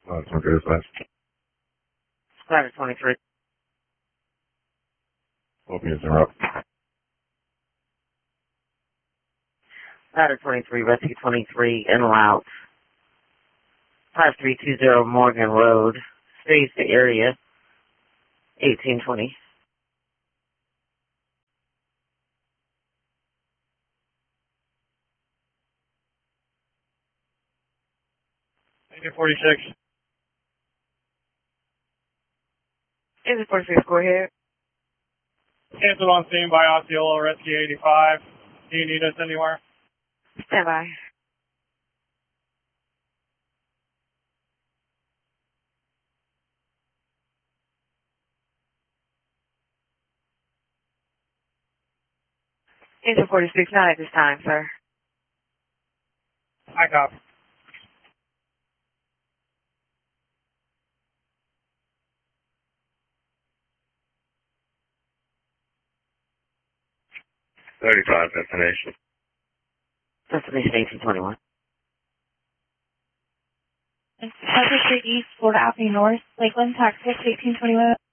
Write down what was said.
Oh, it's okay, it's fast. Ladder 23. Opiates are up. Ladder 23, Rescue 23, in route. 5320 Morgan Road. Stays the area. 1820. Agent 46. Agent 46, go ahead. Canceled on scene by Osceola, Rescue 85. Do you need us anywhere? Stand by. Agent 46, not at this time, sir. I copy. Destination. Destination 1821. Harper Street East, Florida Avenue North, Lakeland, Texas, 1821.